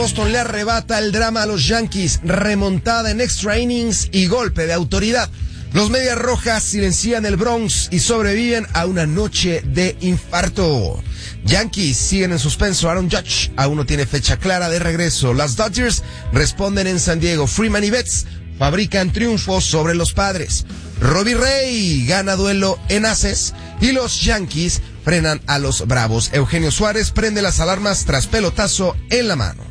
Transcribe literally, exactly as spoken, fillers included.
Boston le arrebata el drama a los Yankees, remontada en extra innings y golpe de autoridad. Los Medias Rojas silencian el Bronx y sobreviven a una noche de infarto. Yankees siguen en suspenso. Aaron Judge aún no tiene fecha clara de regreso. Las Dodgers responden en San Diego. Freeman y Betts fabrican triunfos sobre los Padres. Robbie Ray gana duelo en Aces y los Yankees frenan a los Bravos. Eugenio Suárez prende las alarmas tras pelotazo en la mano.